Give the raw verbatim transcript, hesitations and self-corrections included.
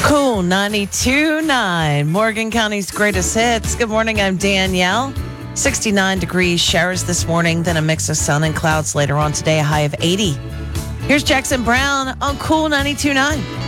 Cool ninety-two point nine, Morgan County's greatest hits. Good morning, I'm Danielle. sixty-nine degrees, showers this morning, then a mix of sun and clouds later on today, a high of eighty. Here's Jackson Brown on Cool ninety-two point nine.